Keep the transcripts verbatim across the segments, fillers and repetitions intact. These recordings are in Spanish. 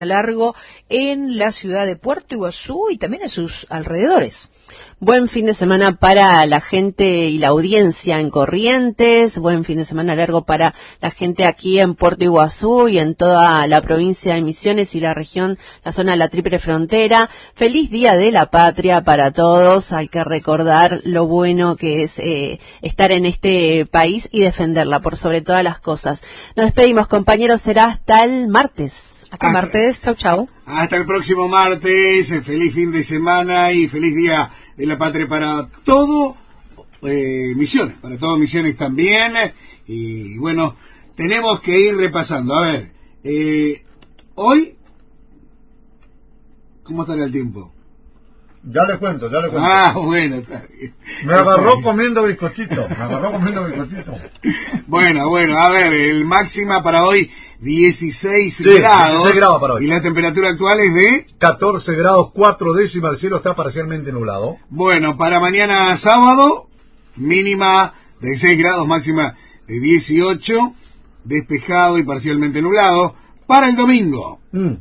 largo en la ciudad de Puerto Iguazú y también en sus alrededores. Buen fin de semana para la gente y la audiencia en Corrientes, buen fin de semana largo para la gente aquí en Puerto Iguazú y en toda la provincia de Misiones y la región, la zona de la Triple Frontera. Feliz Día de la Patria para todos, hay que recordar lo bueno que es eh, estar en este país y defenderla por sobre todas las cosas. Nos despedimos, compañeros, será hasta el martes. Hasta el martes, chau chau. Hasta el próximo martes, feliz fin de semana y feliz Día de la Patria para todo eh, Misiones, para todo Misiones también. Y bueno, tenemos que ir repasando. A ver, eh, hoy, ¿cómo estará el tiempo? Ya le cuento, ya le cuento. Ah, bueno, está bien. Me agarró comiendo bizcochito, me agarró comiendo bizcochito. Bueno, bueno, a ver, el máxima para hoy, dieciséis Sí, grados. dieciséis grados para hoy. Y la temperatura actual es de... catorce grados, cuatro décimas, el cielo está parcialmente nublado. Bueno, para mañana sábado, mínima de seis grados, máxima de dieciocho, despejado y parcialmente nublado. Para el domingo. Mm.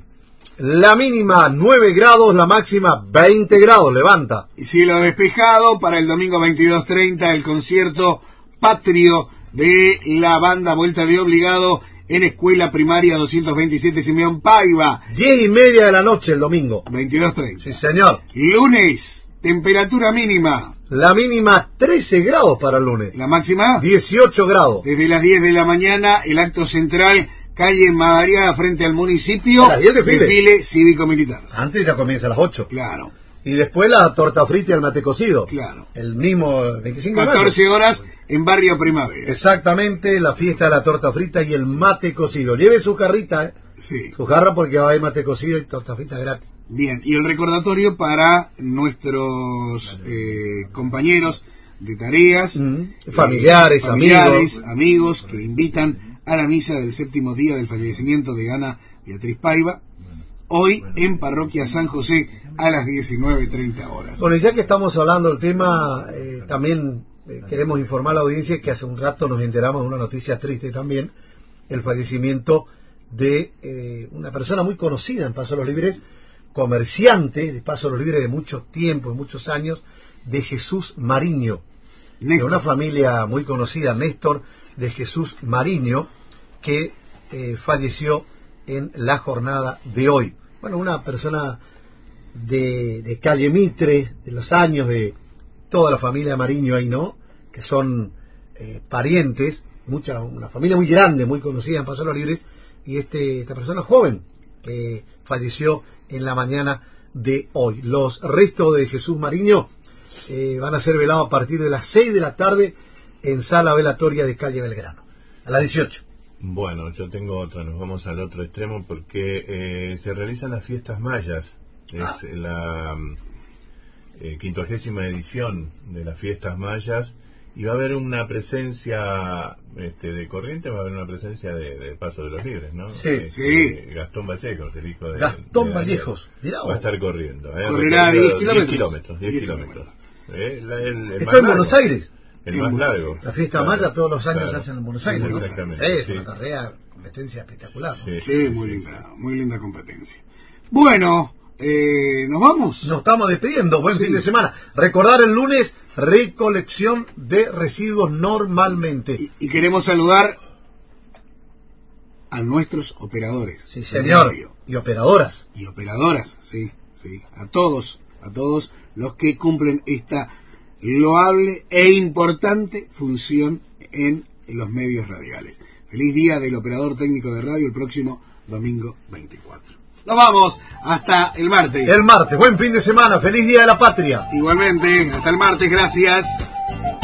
La mínima nueve grados, la máxima veinte grados, levanta. Cielo despejado, para el domingo veintidós treinta, el concierto patrio de la banda Vuelta de Obligado en Escuela Primaria doscientos veintisiete Simeón Paiva. Diez y media de la noche el domingo. veintidós treinta. Sí, señor. Lunes, temperatura mínima. La mínima trece grados para el lunes. La máxima dieciocho grados. desde las diez de la mañana, el acto central, calle Madariaga frente al municipio. A las diez desfile. Desfile cívico-militar. Antes ya comienza a las ocho. Claro, Y después la torta frita y el mate cocido. claro. El mismo veinticinco de mayo. catorce horas en Barrio Primavera. Exactamente, la fiesta de la torta frita y el mate cocido. Lleve su jarrita, eh. Sí. Su jarra, porque va a haber mate cocido y torta frita gratis. Bien, y el recordatorio para nuestros eh, compañeros de tareas, Mm. Familiares, eh, familiares, amigos. amigos que invitan a la misa del séptimo día del fallecimiento de Ana Beatriz Paiva, hoy en Parroquia San José a las diecinueve treinta horas. Bueno, y ya que estamos hablando del tema, eh, también eh, queremos informar a la audiencia que hace un rato nos enteramos de una noticia triste también, el fallecimiento de eh, una persona muy conocida en Paso de los Libres, comerciante de Paso de los Libres de mucho tiempo, de muchos años, de Jesús Mariño, de Néstor. una familia muy conocida, Néstor de Jesús Mariño, que eh, falleció en la jornada de hoy. Bueno, una persona de, de calle Mitre, de los años de toda la familia Mariño ahí, ¿no? Que son eh, parientes, mucha, una familia muy grande, muy conocida en Paso de los Libres, y este, esta persona joven que falleció en la mañana de hoy. Los restos de Jesús Mariño eh, van a ser velados a partir de las seis de la tarde en sala velatoria de calle Belgrano, a las dieciocho. Bueno, yo tengo otra, nos vamos al otro extremo porque eh, se realizan las fiestas mayas, es Ah. la eh, quincuagésima edición de las fiestas mayas y va a haber una presencia este, de Corrientes, va a haber una presencia de, de Paso de los Libres, ¿no? Sí, Este, sí. Gastón Vallejos, el hijo de Gastón de Daniel, Vallejos, mirá va a vos. estar corriendo. ¿eh? Correrá Recorrido diez kilómetros. diez kilómetros. diez diez kilómetros. Eh, la- el- el más Esto en largo. Buenos Aires. El En más Buenos largo. La fiesta Claro, maya todos los años claro. se hacen en Buenos Aires, ¿no? Exactamente, Sí, es sí. una carrera, competencia espectacular, ¿no? Sí, Sí, sí, muy sí, linda, muy linda competencia. Bueno, eh, ¿nos vamos? Nos estamos despidiendo, buen Sí. fin de semana. Recordar el lunes, recolección de residuos normalmente. Y, y queremos saludar a nuestros operadores. Sí, de señor. radio. Y operadoras. Y operadoras, sí, sí. A todos, a todos los que cumplen esta loable e importante función en los medios radiales. Feliz día del operador técnico de radio el próximo domingo veinticuatro. Nos vamos hasta el martes. El martes, buen fin de semana, feliz Día de la Patria. Igualmente, hasta el martes, gracias.